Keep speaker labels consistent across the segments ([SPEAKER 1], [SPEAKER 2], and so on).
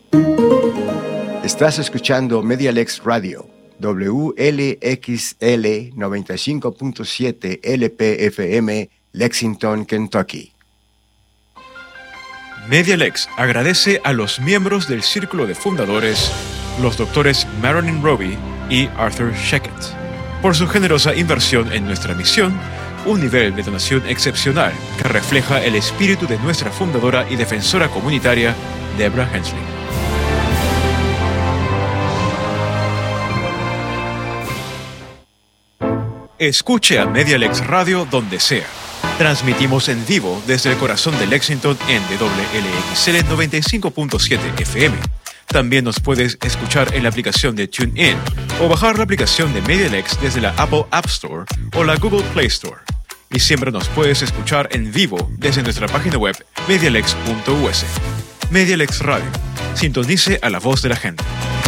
[SPEAKER 1] Estás escuchando MediaLex Radio, WLXL 95.7 LPFM, Lexington, Kentucky.
[SPEAKER 2] MediaLex agradece a los miembros del Círculo de Fundadores, los doctores Marilyn Roby y Arthur Sheckett, por su generosa inversión en nuestra misión, un nivel de donación excepcional que refleja el espíritu de nuestra fundadora y defensora comunitaria, Deborah Hensley. Escuche a MediaLex Radio donde sea. Transmitimos en vivo desde el corazón de Lexington en WLXL 95.7 FM. También nos puedes escuchar en la aplicación de TuneIn o bajar la aplicación de MediaLex desde la Apple App Store o la Google Play Store. Y siempre nos puedes escuchar en vivo desde nuestra página web medialex.us. MediaLex Radio. Sintonice a la voz de la gente.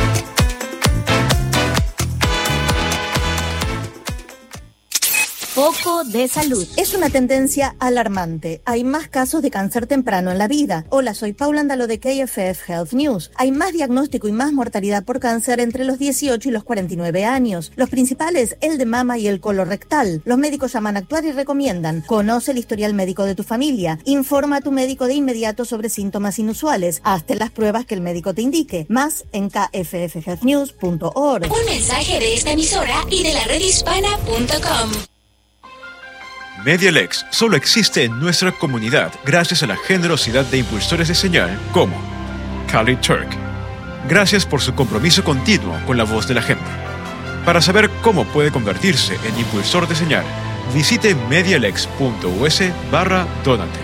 [SPEAKER 3] Foco de salud. Es una tendencia alarmante. Hay más casos de cáncer temprano en la vida. Hola, soy Paula Andalo de KFF Health News. Hay más diagnóstico y más mortalidad por cáncer entre los 18 y los 49 años. Los principales, el de mama y el colorectal. Los médicos llaman a actuar y recomiendan. Conoce el historial médico de tu familia. Informa a tu médico de inmediato sobre síntomas inusuales. Hazte las pruebas que el médico te indique. Más en kffhealthnews.org.
[SPEAKER 4] Un mensaje de esta emisora y de la redhispana.com.
[SPEAKER 2] MediaLex solo existe en nuestra comunidad gracias a la generosidad de impulsores de señal como Kali Turk. Gracias por su compromiso continuo con la voz de la gente. Para saber cómo puede convertirse en impulsor de señal, visite medialex.us/donate.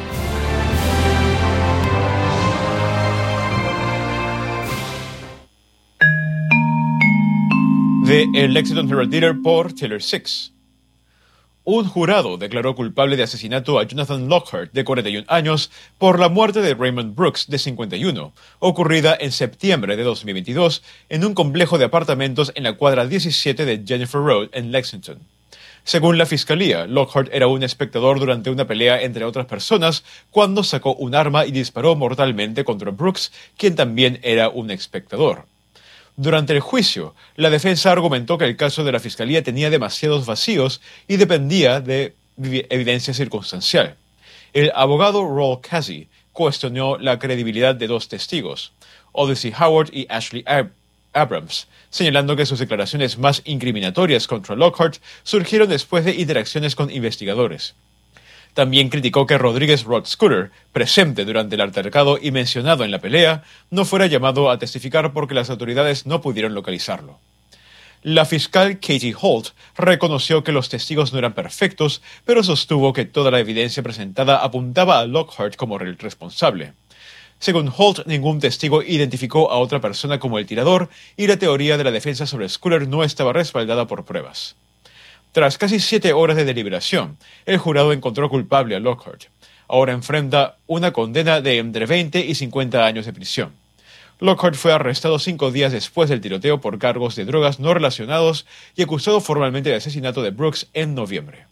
[SPEAKER 2] De El Lexington Herald Leader por Taylor Six. Un jurado declaró culpable de asesinato a Jonathan Lockhart, de 41 años, por la muerte de Raymond Brooks, de 51, ocurrida en septiembre de 2022 en un complejo de apartamentos en la cuadra 17 de Jennifer Road, en Lexington. Según la fiscalía, Lockhart era un espectador durante una pelea entre otras personas cuando sacó un arma y disparó mortalmente contra Brooks, quien también era un espectador. Durante el juicio, la defensa argumentó que el caso de la fiscalía tenía demasiados vacíos y dependía de evidencia circunstancial. El abogado Roll Casey cuestionó la credibilidad de dos testigos, Odyssey Howard y Ashley Abrams, señalando que sus declaraciones más incriminatorias contra Lockhart surgieron después de interacciones con investigadores. También criticó que Rodríguez Rod Scooter, presente durante el altercado y mencionado en la pelea, no fuera llamado a testificar porque las autoridades no pudieron localizarlo. La fiscal Katie Holt reconoció que los testigos no eran perfectos, pero sostuvo que toda la evidencia presentada apuntaba a Lockhart como el responsable. Según Holt, ningún testigo identificó a otra persona como el tirador y la teoría de la defensa sobre Scooter no estaba respaldada por pruebas. Tras casi 7 horas de deliberación, el jurado encontró culpable a Lockhart. Ahora enfrenta una condena de entre 20 y 50 años de prisión. Lockhart fue arrestado 5 días después del tiroteo por cargos de drogas no relacionados y acusado formalmente de asesinato de Brooks en noviembre.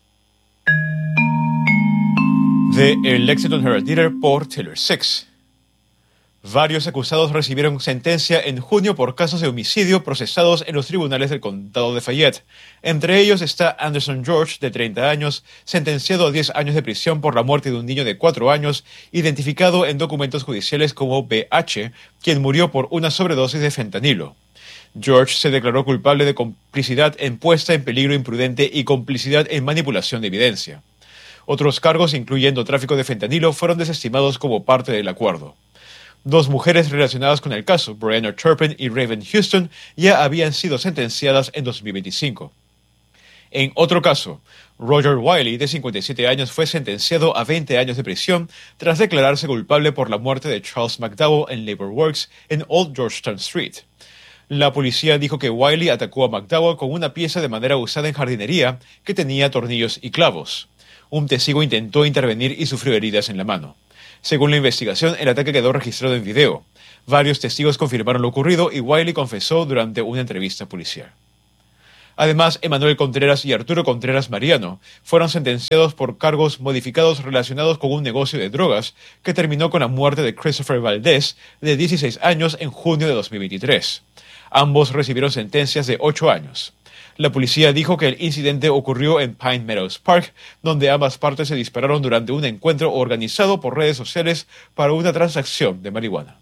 [SPEAKER 2] De El Lexington Herald Leader por Taylor Six. Varios acusados recibieron sentencia en junio por casos de homicidio procesados en los tribunales del condado de Fayette. Entre ellos está Anderson George, de 30 años, sentenciado a 10 años de prisión por la muerte de un niño de 4 años, identificado en documentos judiciales como BH, quien murió por una sobredosis de fentanilo. George se declaró culpable de complicidad en puesta en peligro imprudente y complicidad en manipulación de evidencia. Otros cargos, incluyendo tráfico de fentanilo, fueron desestimados como parte del acuerdo. 2 mujeres relacionadas con el caso, Brianna Turpin y Raven Houston, ya habían sido sentenciadas en 2025. En otro caso, Roger Wiley, de 57 años, fue sentenciado a 20 años de prisión tras declararse culpable por la muerte de Charles McDowell en Labor Works en Old Georgetown Street. La policía dijo que Wiley atacó a McDowell con una pieza de madera usada en jardinería que tenía tornillos y clavos. Un testigo intentó intervenir y sufrió heridas en la mano. Según la investigación, el ataque quedó registrado en video. Varios testigos confirmaron lo ocurrido y Wiley confesó durante una entrevista policial. Además, Emanuel Contreras y Arturo Contreras Mariano fueron sentenciados por cargos modificados relacionados con un negocio de drogas que terminó con la muerte de Christopher Valdés, de 16 años, en junio de 2023. Ambos recibieron sentencias de 8 años. La policía dijo que el incidente ocurrió en Pine Meadows Park, donde ambas partes se dispararon durante un encuentro organizado por redes sociales para una transacción de marihuana.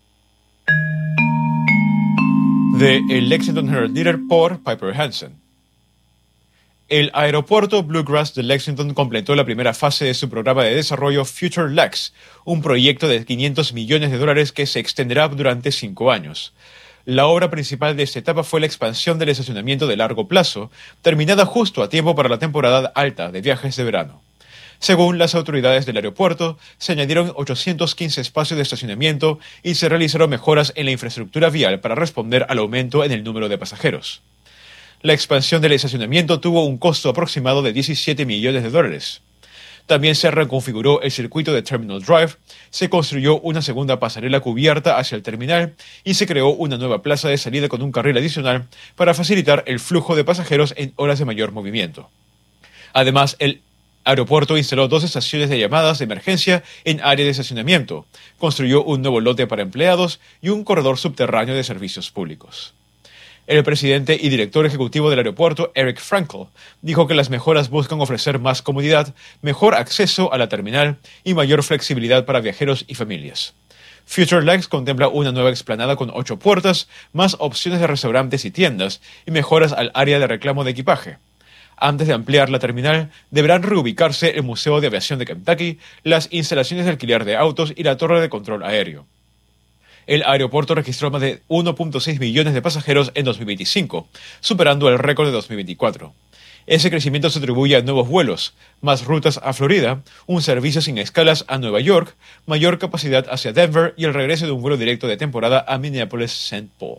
[SPEAKER 2] De el Lexington Herald Leader por Piper Hansen. El aeropuerto Bluegrass de Lexington completó la primera fase de su programa de desarrollo Future Lex, un proyecto de $500 millones que se extenderá durante 5 años. La obra principal de esta etapa fue la expansión del estacionamiento de largo plazo, terminada justo a tiempo para la temporada alta de viajes de verano. Según las autoridades del aeropuerto, se añadieron 815 espacios de estacionamiento y se realizaron mejoras en la infraestructura vial para responder al aumento en el número de pasajeros. La expansión del estacionamiento tuvo un costo aproximado de $17 millones. También se reconfiguró el circuito de Terminal Drive, se construyó una segunda pasarela cubierta hacia el terminal y se creó una nueva plaza de salida con un carril adicional para facilitar el flujo de pasajeros en horas de mayor movimiento. Además, el aeropuerto instaló 2 estaciones de llamadas de emergencia en área de estacionamiento, construyó un nuevo lote para empleados y un corredor subterráneo de servicios públicos. El presidente y director ejecutivo del aeropuerto, Eric Frankel, dijo que las mejoras buscan ofrecer más comodidad, mejor acceso a la terminal y mayor flexibilidad para viajeros y familias. Future Lex contempla una nueva explanada con 8 puertas, más opciones de restaurantes y tiendas y mejoras al área de reclamo de equipaje. Antes de ampliar la terminal, deberán reubicarse el Museo de Aviación de Kentucky, las instalaciones de alquiler de autos y la torre de control aéreo. El aeropuerto registró más de 1.6 millones de pasajeros en 2025, superando el récord de 2024. Ese crecimiento se atribuye a nuevos vuelos, más rutas a Florida, un servicio sin escalas a Nueva York, mayor capacidad hacia Denver y el regreso de un vuelo directo de temporada a Minneapolis-St. Paul.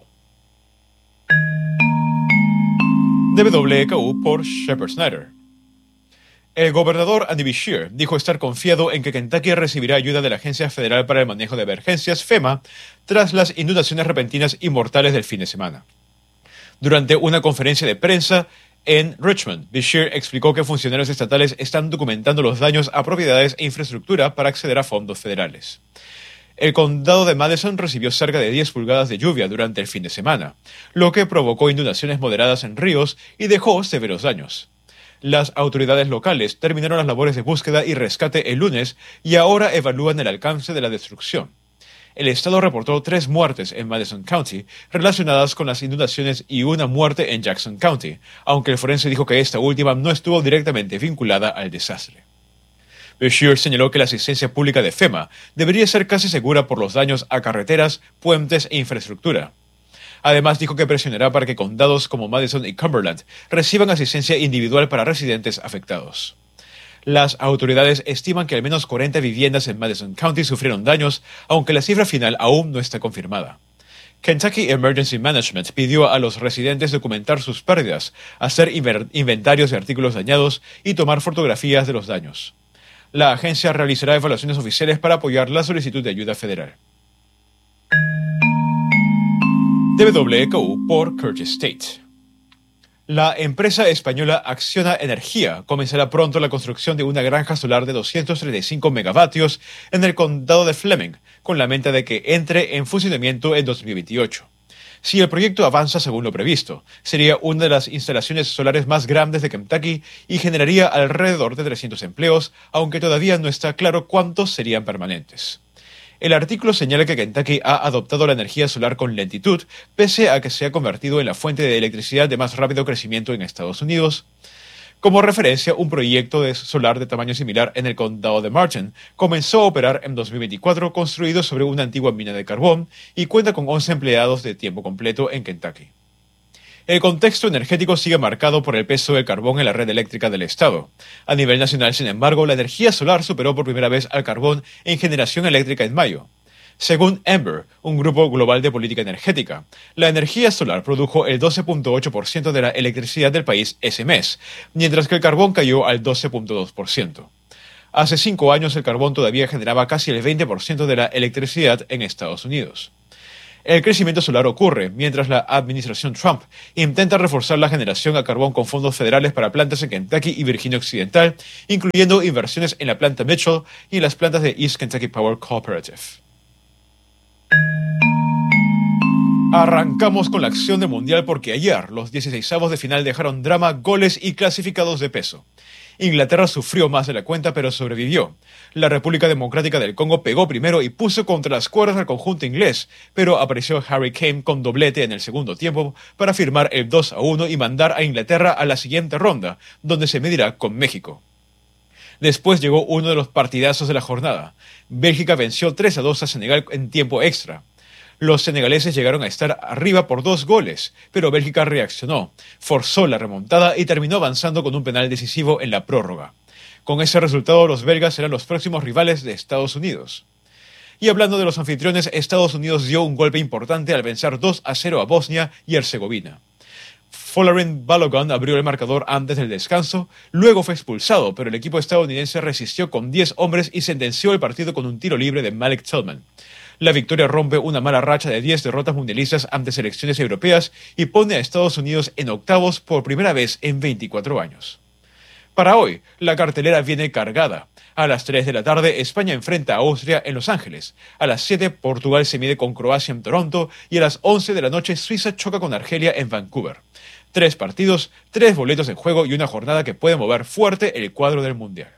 [SPEAKER 2] De WKU por Shepard Snyder. El gobernador Andy Beshear dijo estar confiado en que Kentucky recibirá ayuda de la Agencia Federal para el Manejo de Emergencias, FEMA, tras las inundaciones repentinas y mortales del fin de semana. Durante una conferencia de prensa en Richmond, Beshear explicó que funcionarios estatales están documentando los daños a propiedades e infraestructura para acceder a fondos federales. El condado de Madison recibió cerca de 10 pulgadas de lluvia durante el fin de semana, lo que provocó inundaciones moderadas en ríos y dejó severos daños. Las autoridades locales terminaron las labores de búsqueda y rescate el lunes y ahora evalúan el alcance de la destrucción. El estado reportó 3 muertes en Madison County relacionadas con las inundaciones y una muerte en Jackson County, aunque el forense dijo que esta última no estuvo directamente vinculada al desastre. Beshear señaló que la asistencia pública de FEMA debería ser casi segura por los daños a carreteras, puentes e infraestructura. Además, dijo que presionará para que condados como Madison y Cumberland reciban asistencia individual para residentes afectados. Las autoridades estiman que al menos 40 viviendas en Madison County sufrieron daños, aunque la cifra final aún no está confirmada. Kentucky Emergency Management pidió a los residentes documentar sus pérdidas, hacer inventarios de artículos dañados y tomar fotografías de los daños. La agencia realizará evaluaciones oficiales para apoyar la solicitud de ayuda federal. WKU por Curtis State. La empresa española Acciona Energía comenzará pronto la construcción de una granja solar de 235 megavatios en el condado de Fleming, con la meta de que entre en funcionamiento en 2028. Si el proyecto avanza según lo previsto, sería una de las instalaciones solares más grandes de Kentucky y generaría alrededor de 300 empleos, aunque todavía no está claro cuántos serían permanentes. El artículo señala que Kentucky ha adoptado la energía solar con lentitud, pese a que se ha convertido en la fuente de electricidad de más rápido crecimiento en Estados Unidos. Como referencia, un proyecto de solar de tamaño similar en el condado de Martin comenzó a operar en 2024, construido sobre una antigua mina de carbón y cuenta con 11 empleados de tiempo completo en Kentucky. El contexto energético sigue marcado por el peso del carbón en la red eléctrica del estado. A nivel nacional, sin embargo, la energía solar superó por primera vez al carbón en generación eléctrica en mayo. Según Ember, un grupo global de política energética, la energía solar produjo el 12.8% de la electricidad del país ese mes, mientras que el carbón cayó al 12.2%. Hace 5 años el carbón todavía generaba casi el 20% de la electricidad en Estados Unidos. El crecimiento solar ocurre mientras la administración Trump intenta reforzar la generación a carbón con fondos federales para plantas en Kentucky y Virginia Occidental, incluyendo inversiones en la planta Mitchell y en las plantas de East Kentucky Power Cooperative. Arrancamos con la acción del Mundial porque ayer los 16avos de final dejaron drama, goles y clasificados de peso. Inglaterra sufrió más de la cuenta pero sobrevivió. La República Democrática del Congo pegó primero y puso contra las cuerdas al conjunto inglés, pero apareció Harry Kane con doblete en el segundo tiempo para firmar el 2-1 y mandar a Inglaterra a la siguiente ronda, donde se medirá con México. Después llegó uno de los partidazos de la jornada. Bélgica venció 3-2 a Senegal en tiempo extra. Los senegaleses llegaron a estar arriba por 2 goles, pero Bélgica reaccionó, forzó la remontada y terminó avanzando con un penal decisivo en la prórroga. Con ese resultado, los belgas serán los próximos rivales de Estados Unidos. Y hablando de los anfitriones, Estados Unidos dio un golpe importante al vencer 2-0 a Bosnia y Herzegovina. Folarin Balogun abrió el marcador antes del descanso, luego fue expulsado, pero el equipo estadounidense resistió con 10 hombres y sentenció el partido con un tiro libre de Malik Tillman. La victoria rompe una mala racha de 10 derrotas mundialistas ante selecciones europeas y pone a Estados Unidos en octavos por primera vez en 24 años. Para hoy, la cartelera viene cargada. A las 3 de la tarde, España enfrenta a Austria en Los Ángeles. A las 7, Portugal se mide con Croacia en Toronto. Y a las 11 de la noche, Suiza choca con Argelia en Vancouver. 3 partidos, 3 boletos en juego y una jornada que puede mover fuerte el cuadro del Mundial.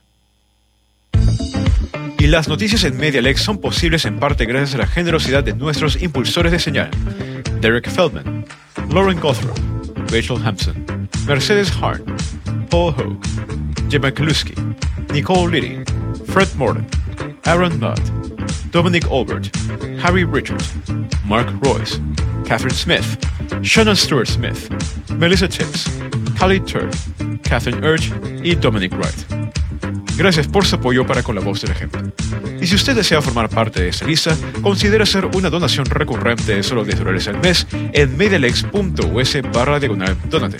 [SPEAKER 2] Y las noticias en MediaLex son posibles en parte gracias a la generosidad de nuestros impulsores de señal. Derek Feldman, Lauren Gothrop, Rachel Hampson, Mercedes Harn, Paul Hogue, Jim McCluskey, Nicole Liddy, Fred Morton, Aaron Mudd, Dominic Albert, Harry Richard, Mark Royce, Catherine Smith, Shannon Stewart Smith, Melissa Tibbs, Callie Turk, Catherine Urge y Dominic Wright. Gracias por su apoyo para con la voz del ejemplo. Y si usted desea formar parte de esta lista, considere hacer una donación recurrente de solo $10 al mes en medialex.us/donate.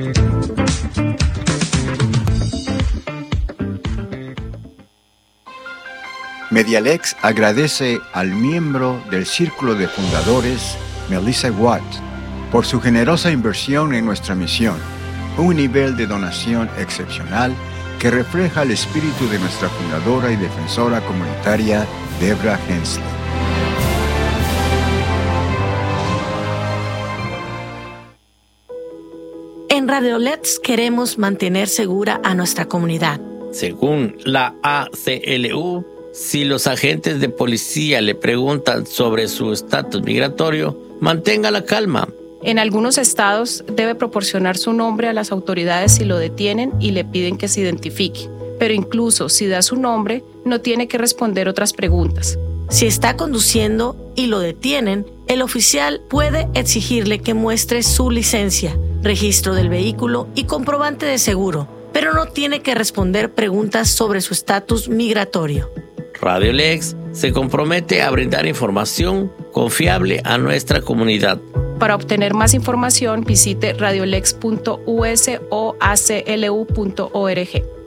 [SPEAKER 1] Medialex agradece al miembro del Círculo de Fundadores, Melissa Watt, por su generosa inversión en nuestra misión, un nivel de donación excepcional que refleja el espíritu de nuestra fundadora y defensora comunitaria, Debra Hensley.
[SPEAKER 5] En RadioLex queremos mantener segura a nuestra comunidad.
[SPEAKER 6] Según la ACLU, si los agentes de policía le preguntan sobre su estatus migratorio, mantenga la calma.
[SPEAKER 7] En algunos estados debe proporcionar su nombre a las autoridades si lo detienen y le piden que se identifique. Pero incluso si da su nombre, no tiene que responder otras preguntas.
[SPEAKER 5] Si está conduciendo y lo detienen, el oficial puede exigirle que muestre su licencia, registro del vehículo y comprobante de seguro, pero no tiene que responder preguntas sobre su estatus migratorio.
[SPEAKER 6] RadioLex se compromete a brindar información confiable a nuestra comunidad.
[SPEAKER 7] Para obtener más información, visite radiolex.us o aclu.org.